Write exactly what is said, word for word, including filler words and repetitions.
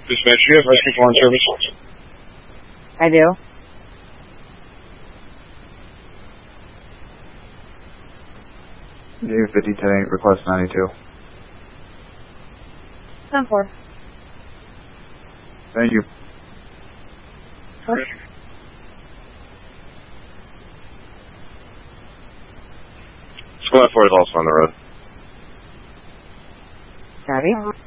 Dispatch, do you have rescue foreign service? I do. U fifty ten eight, request ninety-two. ten four. Thank you. Sure. Squad four is also on the road. Copy.